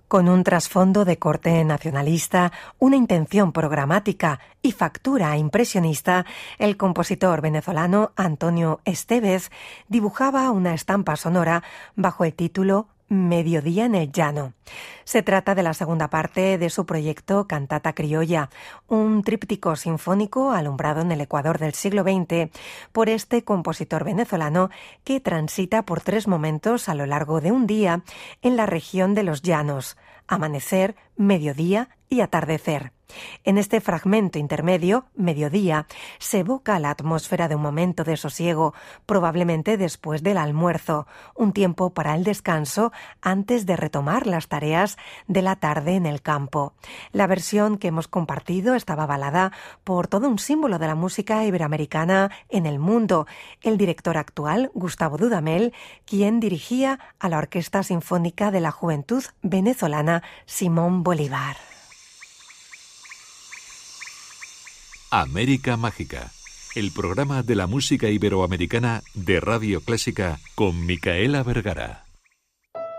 Con un trasfondo de corte nacionalista, una intención programática y factura impresionista, el compositor venezolano Antonio Estévez dibujaba una estampa sonora bajo el título Mediodía en el Llano. Se trata de la segunda parte de su proyecto Cantata Criolla, un tríptico sinfónico alumbrado en el Ecuador del siglo XX por este compositor venezolano que transita por 3 momentos a lo largo de un día en la región de los llanos: amanecer, mediodía y atardecer. En este fragmento intermedio, mediodía, se evoca la atmósfera de un momento de sosiego, probablemente después del almuerzo, un tiempo para el descanso antes de retomar las tareas de la tarde en el campo. La versión que hemos compartido estaba avalada por todo un símbolo de la música iberoamericana en el mundo, el director actual, Gustavo Dudamel, quien dirigía a la Orquesta Sinfónica de la Juventud Venezolana Simón Bolívar. América Mágica, el programa de la música iberoamericana de Radio Clásica con Micaela Vergara.